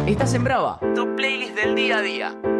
Estás en Brava, tu playlist del día a día.